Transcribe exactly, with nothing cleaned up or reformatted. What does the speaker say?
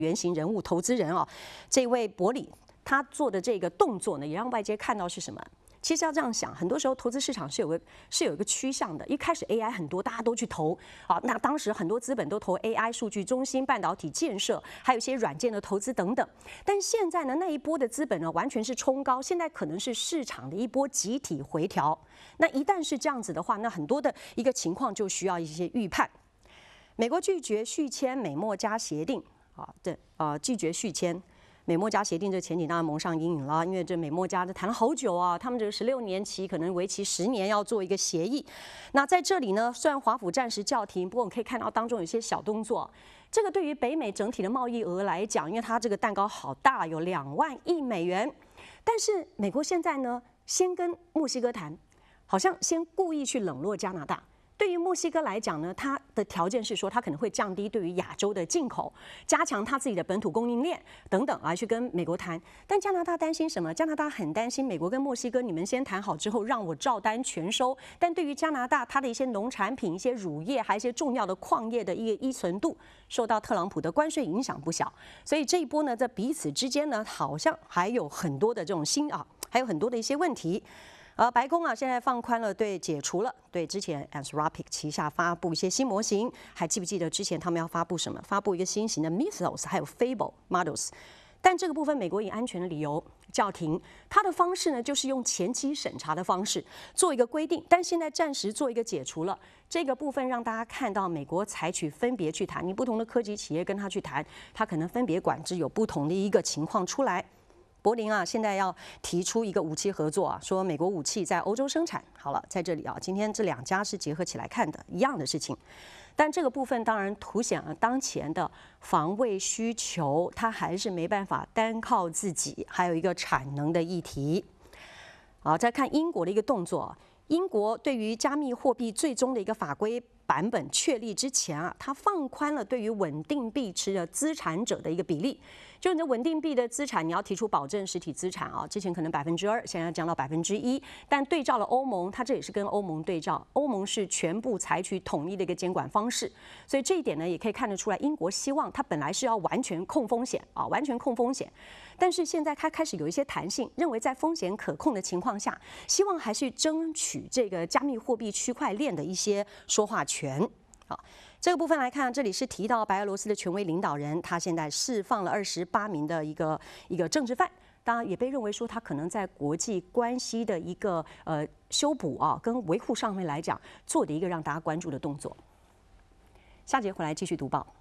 原型人物、投资人哦，这位伯里他做的这个动作呢，也让外界看到是什么？其实要这样想，很多时候投资市场是有个是有一个趋向的。一开始 A I 很多，大家都去投，好，那当时很多资本都投 A I、数据中心、半导体建设，还有一些软件的投资等等。但现在呢，那一波的资本呢，完全是冲高，现在可能是市场的一波集体回调。那一旦是这样子的话，那很多的一个情况就需要一些预判。美国拒绝续签美墨加协定。啊，对，呃，拒绝续签美墨加协定，这前景当然蒙上阴影了，因为这美墨加这谈了好久啊，他们这个十六年期可能为期十年要做一个协议。那在这里呢，虽然华府暂时叫停，不过我们可以看到当中有些小动作。这个对于北美整体的贸易额来讲，因为它这个蛋糕好大，有两万亿美元，但是美国现在呢，先跟墨西哥谈，好像先故意去冷落加拿大。对于墨西哥来讲呢，它的条件是说，它可能会降低对于亚洲的进口，加强它自己的本土供应链等等啊，去跟美国谈。但加拿大担心什么？加拿大很担心美国跟墨西哥，你们先谈好之后，让我照单全收。但对于加拿大，它的一些农产品、一些乳业，还有一些重要的矿业的一个依存度，受到特朗普的关税影响不小。所以这一波呢，在彼此之间呢，好像还有很多的这种新啊，还有很多的一些问题。呃，白宫啊，现在放宽了，对，解除了对之前 Anthropic 旗下发布一些新模型，还记不记得之前他们要发布什么？发布一个新型的 Mythos 还有 Fable models， 但这个部分美国以安全的理由叫停，它的方式呢就是用前期审查的方式做一个规定，但现在暂时做一个解除了这个部分，让大家看到美国采取分别去谈，你不同的科技企业跟他去谈，他可能分别管制有不同的一个情况出来。柏林啊，现在要提出一个武器合作啊，说美国武器在欧洲生产。好了，在这里啊，今天这两家是结合起来看的一样的事情，但这个部分当然凸显了当前的防卫需求，它还是没办法单靠自己，还有一个产能的议题。好，再看英国的一个动作，英国对于加密货币最终的一个法规版本确立之前啊，它放宽了对于稳定币持的资产者的一个比例。就你的稳定币的资产，你要提出保证实体资产啊，之前可能百分之二，现在降到百分之一。但对照了欧盟，它这也是跟欧盟对照，欧盟是全部采取统一的一个监管方式，所以这一点呢，也可以看得出来，英国希望它本来是要完全控风险啊，完全控风险，但是现在它开始有一些弹性，认为在风险可控的情况下，希望还是争取这个加密货币区块链的一些说话权。好，这个部分来看，这里是提到白俄罗斯的权威领导人，他现在释放了二十八名的一个一个政治犯，当然也被认为说他可能在国际关系的一个呃修补啊跟维护上面来讲，做的一个让大家关注的动作。下节回来继续读报。